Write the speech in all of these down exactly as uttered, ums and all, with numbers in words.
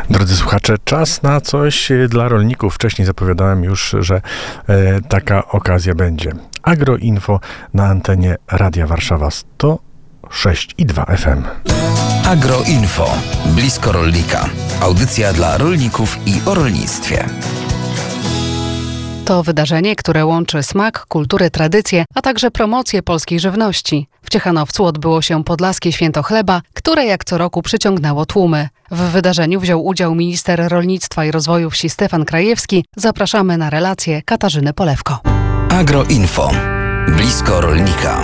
Drodzy słuchacze, czas na coś dla rolników. Wcześniej zapowiadałem już, że e, taka okazja będzie. Agroinfo na antenie Radia Warszawa sto sześć i dwa F M. Agroinfo. Blisko rolnika. Audycja dla rolników i o rolnictwie. To wydarzenie, które łączy smak, kulturę, tradycję, a także promocję polskiej żywności. W Ciechanowcu odbyło się Podlaskie Święto Chleba, które jak co roku przyciągnęło tłumy. W wydarzeniu wziął udział minister rolnictwa i rozwoju wsi Stefan Krajewski. Zapraszamy na relację Katarzyny Polewko. Agroinfo. Blisko rolnika.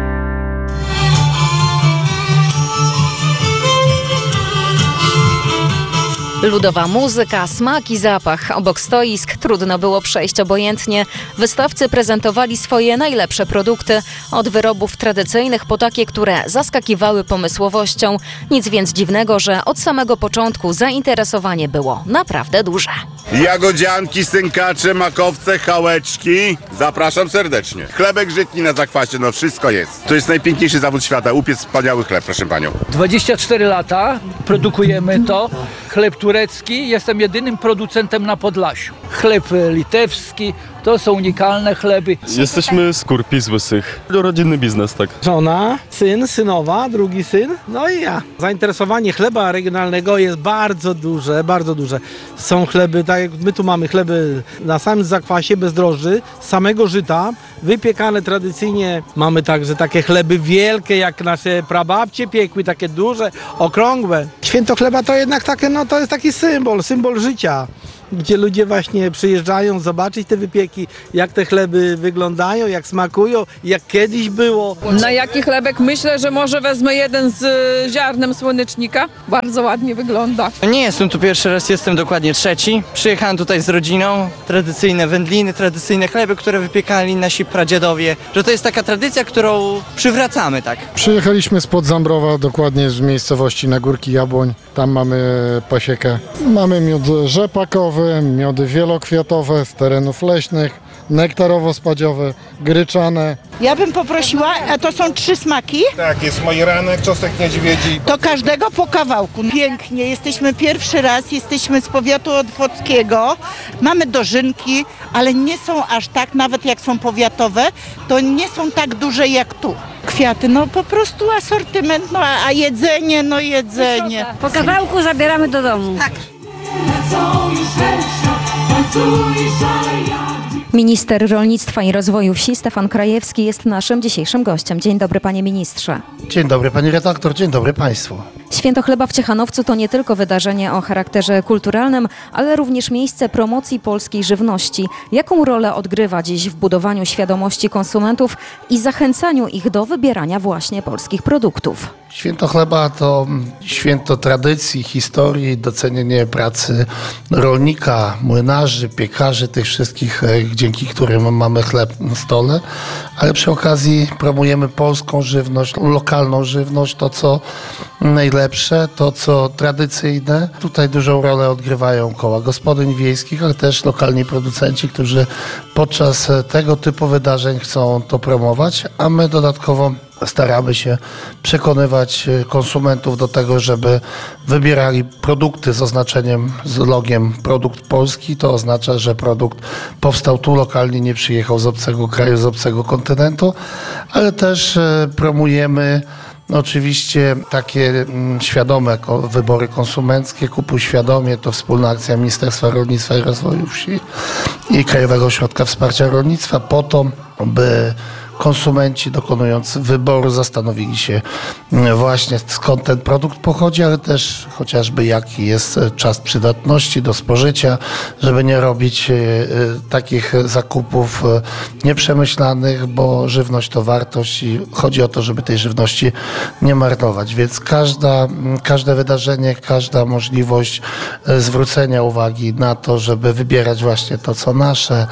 Ludowa muzyka, smak i zapach. Obok stoisk trudno było przejść obojętnie. Wystawcy prezentowali swoje najlepsze produkty. Od wyrobów tradycyjnych po takie, które zaskakiwały pomysłowością. Nic więc dziwnego, że od samego początku zainteresowanie było naprawdę duże. Jagodzianki, synkacze, makowce, chałeczki. Zapraszam serdecznie. Chlebek żytni na zakwasie, no wszystko jest. To jest najpiękniejszy zawód świata. Upiec wspaniały chleb, proszę panią. dwadzieścia cztery lata produkujemy to. Chleb turecki, jestem jedynym producentem na Podlasiu. Chleb litewski, to są unikalne chleby. Jesteśmy z Kurpi, z Łysych. Rodzinny biznes, tak. Żona, syn, synowa, drugi syn, no i ja. Zainteresowanie chleba regionalnego jest bardzo duże, bardzo duże. Są chleby, tak jak my tu mamy chleby na samym zakwasie, bez drożdży, z samego żyta, wypiekane tradycyjnie. Mamy także takie chleby wielkie, jak nasze prababcie piekły, takie duże, okrągłe. Święto chleba to jednak takie, no to jest taki symbol, symbol życia, gdzie ludzie właśnie przyjeżdżają zobaczyć te wypieki, jak te chleby wyglądają, jak smakują, jak kiedyś było. Na jaki chlebek? Myślę, że może wezmę jeden z y, ziarnem słonecznika. Bardzo ładnie wygląda. Nie jestem tu pierwszy raz, jestem dokładnie trzeci. Przyjechałem tutaj z rodziną. Tradycyjne wędliny, tradycyjne chleby, które wypiekali nasi pradziadowie. Że to jest taka tradycja, którą przywracamy, tak. Przyjechaliśmy spod Zambrowa, dokładnie z miejscowości Nagórki Jabłoń. Tam mamy pasiekę. Mamy miód rzepakowy, miody wielokwiatowe z terenów leśnych, nektarowo-spadziowe, gryczane. Ja bym poprosiła, a to są trzy smaki? Tak, jest majeranek, czosnek niedźwiedzi. To każdego po kawałku. Pięknie, jesteśmy pierwszy raz, jesteśmy z powiatu otwockiego. Mamy dożynki, ale nie są aż tak, nawet jak są powiatowe, to nie są tak duże jak tu. Kwiaty, no po prostu asortyment, no a jedzenie, no jedzenie. Po kawałku zabieramy do domu. Tak. Minister rolnictwa i rozwoju wsi Stefan Krajewski jest naszym dzisiejszym gościem. Dzień dobry, panie ministrze. Dzień dobry, pani redaktor, dzień dobry państwu. Święto Chleba w Ciechanowcu to nie tylko wydarzenie o charakterze kulturalnym, ale również miejsce promocji polskiej żywności. Jaką rolę odgrywa dziś w budowaniu świadomości konsumentów i zachęcaniu ich do wybierania właśnie polskich produktów? Święto Chleba to święto tradycji, historii, docenienie pracy rolnika, młynarzy, piekarzy, tych wszystkich, dzięki którym mamy chleb na stole, ale przy okazji promujemy polską żywność, lokalną żywność, to co najlepsze, to co tradycyjne. Tutaj dużą rolę odgrywają koła gospodyń wiejskich, ale też lokalni producenci, którzy podczas tego typu wydarzeń chcą to promować, a my dodatkowo staramy się przekonywać konsumentów do tego, żeby wybierali produkty z oznaczeniem, z logiem produkt polski. To oznacza, że produkt powstał tu lokalnie, nie przyjechał z obcego kraju, z obcego kontynentu, ale też promujemy oczywiście takie świadome wybory konsumenckie. Kupuj świadomie, to wspólna akcja Ministerstwa Rolnictwa i Rozwoju Wsi i Krajowego Ośrodka Wsparcia Rolnictwa po to, by konsumenci, dokonując wyboru, zastanowili się właśnie, skąd ten produkt pochodzi, ale też chociażby jaki jest czas przydatności do spożycia, żeby nie robić takich zakupów nieprzemyślanych, bo żywność to wartość i chodzi o to, żeby tej żywności nie marnować. Więc każda, każde wydarzenie, każda możliwość zwrócenia uwagi na to, żeby wybierać właśnie to, co nasze,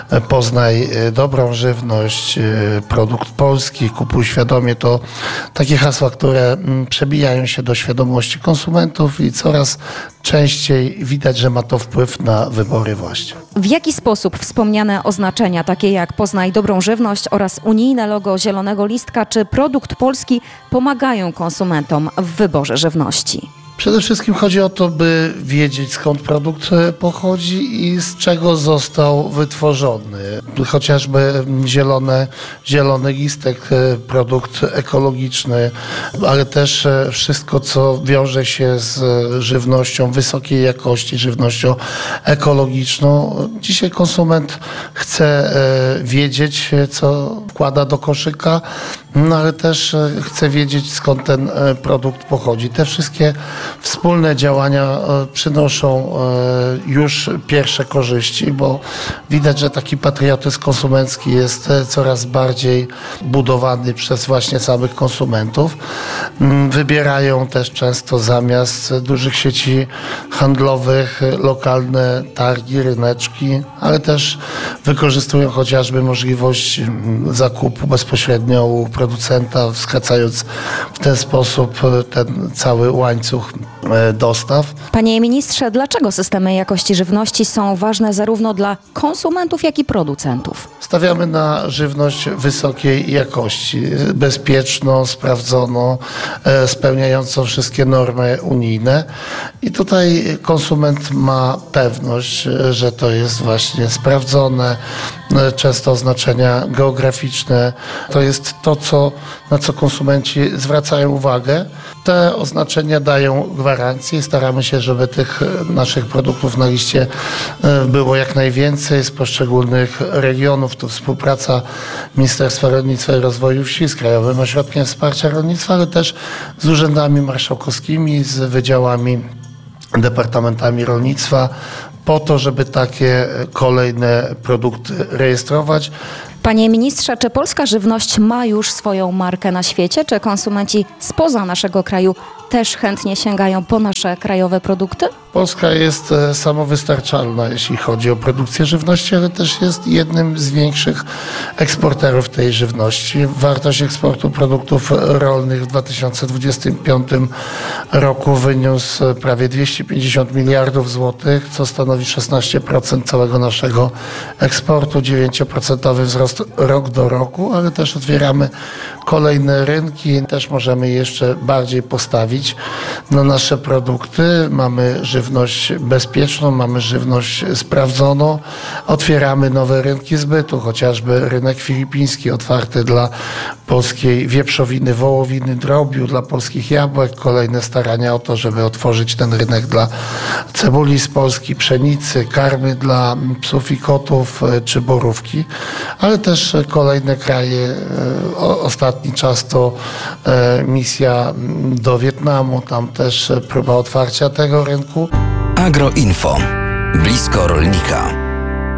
poznaj dobrą żywność, produkt polski, kupuj świadomie, to takie hasła, które przebijają się do świadomości konsumentów i coraz częściej widać, że ma to wpływ na wybory właśnie. W jaki sposób wspomniane oznaczenia, takie jak poznaj dobrą żywność oraz unijne logo zielonego listka czy produkt polski pomagają konsumentom w wyborze żywności? Przede wszystkim chodzi o to, by wiedzieć, skąd produkt pochodzi i z czego został wytworzony. Chociażby zielone, zielony listek, produkt ekologiczny, ale też wszystko, co wiąże się z żywnością wysokiej jakości, żywnością ekologiczną. Dzisiaj konsument chce wiedzieć, co wkłada do koszyka, no ale też chce wiedzieć, skąd ten produkt pochodzi. Te wszystkie wspólne działania przynoszą już pierwsze korzyści, bo widać, że taki patriotyzm konsumencki jest coraz bardziej budowany przez właśnie samych konsumentów. Wybierają też często zamiast dużych sieci handlowych lokalne targi, ryneczki, ale też wykorzystują chociażby możliwość zakupu bezpośrednio u producenta, skracając w ten sposób ten cały łańcuch dostaw. Panie ministrze, dlaczego systemy jakości żywności są ważne zarówno dla konsumentów, jak i producentów? Stawiamy na żywność wysokiej jakości, bezpieczną, sprawdzoną, spełniającą wszystkie normy unijne i tutaj konsument ma pewność, że to jest właśnie sprawdzone, często oznaczenia geograficzne. To jest to, co, na co konsumenci zwracają uwagę. Te oznaczenia dają gwarancję i staramy się, żeby tych naszych produktów na liście było jak najwięcej z poszczególnych regionów. To współpraca Ministerstwa Rolnictwa i Rozwoju Wsi z Krajowym Ośrodkiem Wsparcia Rolnictwa, ale też z urzędami marszałkowskimi, z wydziałami, departamentami rolnictwa, po to, żeby takie kolejne produkty rejestrować. Panie ministrze, czy polska żywność ma już swoją markę na świecie? Czy konsumenci spoza naszego kraju też chętnie sięgają po nasze krajowe produkty? Polska jest samowystarczalna, jeśli chodzi o produkcję żywności, ale też jest jednym z większych eksporterów tej żywności. Wartość eksportu produktów rolnych w dwa tysiące dwudziestym piątym roku wyniósł prawie dwieście pięćdziesiąt miliardów złotych, co stanowi szesnaście procent całego naszego eksportu, dziewięć procent wzrost rok do roku, ale też otwieramy kolejne rynki, też możemy jeszcze bardziej postawić na nasze produkty. Mamy żywność bezpieczną, mamy żywność sprawdzoną, otwieramy nowe rynki zbytu, chociażby rynek filipiński otwarty dla polskiej wieprzowiny, wołowiny, drobiu, dla polskich jabłek, kolejne starania o to, żeby otworzyć ten rynek dla cebuli z Polski, pszenicy, karmy dla psów i kotów czy borówki, ale też kolejne kraje. Ostatni czas to misja do Wietnamu, tam też próba otwarcia tego rynku. Agroinfo. Blisko rolnika.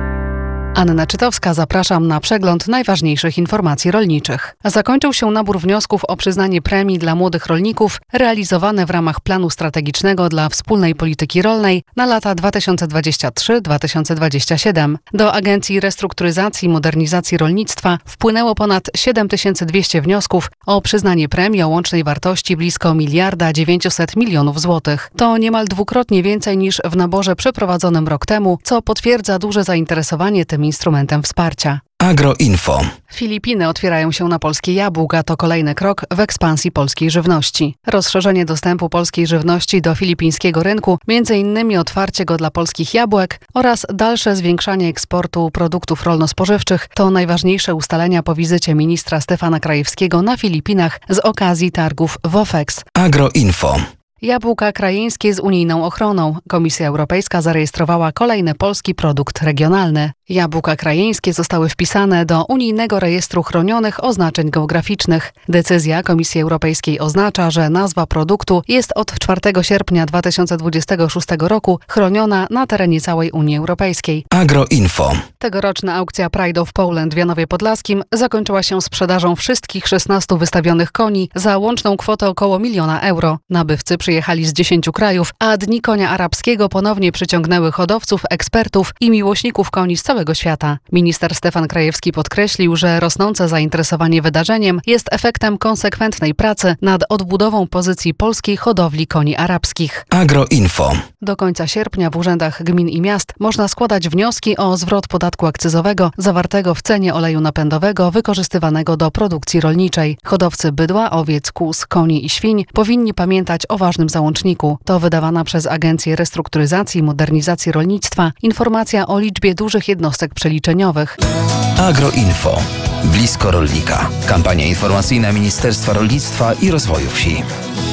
Anna Czytowska, zapraszam na przegląd najważniejszych informacji rolniczych. Zakończył się nabór wniosków o przyznanie premii dla młodych rolników realizowane w ramach planu strategicznego dla wspólnej polityki rolnej na lata dwa tysiące dwudziesty trzeci do dwa tysiące dwudziestego siódmego. Do Agencji Restrukturyzacji i Modernizacji Rolnictwa wpłynęło ponad siedem tysięcy dwieście wniosków o przyznanie premii o łącznej wartości blisko miliarda dziewięćset milionów złotych. To niemal dwukrotnie więcej niż w naborze przeprowadzonym rok temu, co potwierdza duże zainteresowanie tym instrumentem wsparcia. Agroinfo. Filipiny otwierają się na polskie jabłka. To kolejny krok w ekspansji polskiej żywności. Rozszerzenie dostępu polskiej żywności do filipińskiego rynku, między innymi otwarcie go dla polskich jabłek oraz dalsze zwiększanie eksportu produktów rolno-spożywczych to najważniejsze ustalenia po wizycie ministra Stefana Krajewskiego na Filipinach z okazji targów WOFEX. Agroinfo. Jabłka krajeńskie z unijną ochroną. Komisja Europejska zarejestrowała kolejny polski produkt regionalny. Jabłka krajeńskie zostały wpisane do unijnego rejestru chronionych oznaczeń geograficznych. Decyzja Komisji Europejskiej oznacza, że nazwa produktu jest od czwartego sierpnia dwa tysiące dwudziestego szóstego roku chroniona na terenie całej Unii Europejskiej. Agroinfo. Tegoroczna aukcja Pride of Poland w Janowie Podlaskim zakończyła się sprzedażą wszystkich szesnastu wystawionych koni za łączną kwotę około miliona euro. Nabywcy przyjechali z dziesięciu krajów, a Dni Konia Arabskiego ponownie przyciągnęły hodowców, ekspertów i miłośników koni z całego całego świata. Minister Stefan Krajewski podkreślił, że rosnące zainteresowanie wydarzeniem jest efektem konsekwentnej pracy nad odbudową pozycji polskiej hodowli koni arabskich. Agroinfo. Do końca sierpnia w urzędach gmin i miast można składać wnioski o zwrot podatku akcyzowego zawartego w cenie oleju napędowego wykorzystywanego do produkcji rolniczej. Hodowcy bydła, owiec, kóz, koni i świń powinni pamiętać o ważnym załączniku. To wydawana przez Agencję Restrukturyzacji i Modernizacji Rolnictwa informacja o liczbie dużych jednostek przeliczeniowych. Agroinfo. Blisko rolnika. Kampania informacyjna Ministerstwa Rolnictwa i Rozwoju Wsi.